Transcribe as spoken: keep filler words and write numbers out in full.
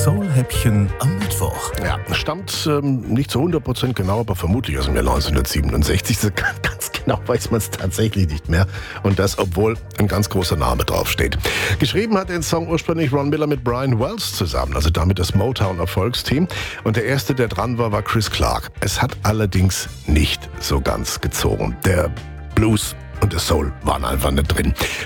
Soul-Häppchen am Mittwoch. Ja, stammt ähm, nicht zu hundert Prozent genau, aber vermutlich aus dem Jahr neunzehnhundertsiebenundsechzig. So ganz genau weiß man es tatsächlich nicht mehr. Und das, obwohl ein ganz großer Name draufsteht. Geschrieben hat den Song ursprünglich Ron Miller mit Brian Wells zusammen, also damit das Motown-Erfolgsteam. Und der erste, der dran war, war Chris Clark. Es hat allerdings nicht so ganz gezogen. Der Blues und der Soul waren einfach nicht drin.